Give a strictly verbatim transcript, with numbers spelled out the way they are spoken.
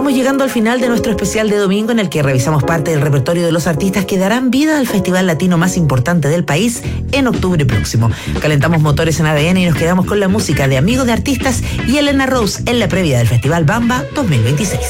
vamos llegando al final de nuestro especial de domingo en el que revisamos parte del repertorio de los artistas que darán vida al festival latino más importante del país en octubre próximo. Calentamos motores en A D N y nos quedamos con la música de Amigos de Artistas y Elena Rose en la previa del Festival Bamba dos mil veintiséis.